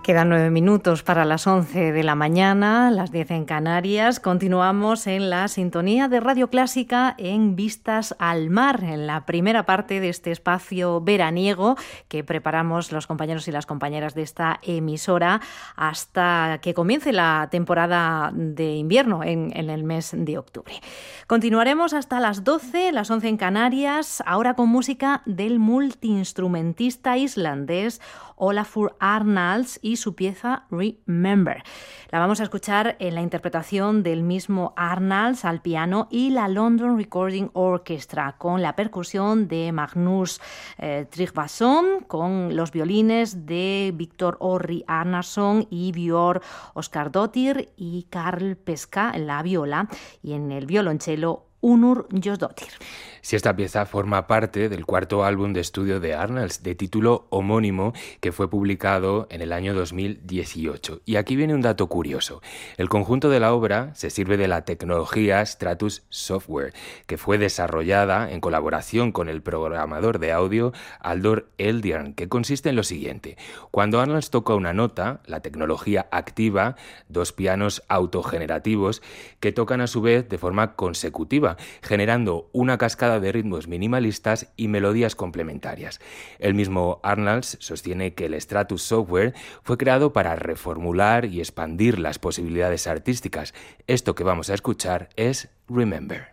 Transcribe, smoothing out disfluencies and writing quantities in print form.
Quedan 9 minutos para las 11 de la mañana, las 10 en Canarias. Continuamos en la sintonía de Radio Clásica en Vistas al Mar, en la primera parte de este espacio veraniego que preparamos los compañeros y las compañeras de esta emisora hasta que comience la temporada de invierno en el mes de octubre. Continuaremos hasta las 12, las 11 en Canarias, ahora con música del multiinstrumentista islandés Olafur Arnalds y su pieza Remember. La vamos a escuchar en la interpretación del mismo Arnalds al piano y la London Recording Orchestra, con la percusión de Magnús Tryggvason, con los violines de Víctor Orri Arnarsson y Björn Óskardóttir y Karl Peska en la viola y en el violonchelo Unur Jónsdóttir. Si esta pieza forma parte del cuarto álbum de estudio de Arnalds, de título homónimo, que fue publicado en el año 2018. Y aquí viene un dato curioso. El conjunto de la obra se sirve de la tecnología Stratus Software, que fue desarrollada en colaboración con el programador de audio Halldór Eldjárn, que consiste en lo siguiente. Cuando Arnalds toca una nota, la tecnología activa 2 pianos autogenerativos que tocan a su vez de forma consecutiva, generando una cascada de ritmos minimalistas y melodías complementarias. El mismo Arnalds sostiene que el Stratus Software fue creado para reformular y expandir las posibilidades artísticas. Esto que vamos a escuchar es Remember.